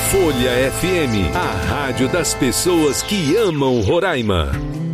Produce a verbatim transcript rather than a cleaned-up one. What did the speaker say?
Folha F M, a rádio das pessoas que amam Roraima.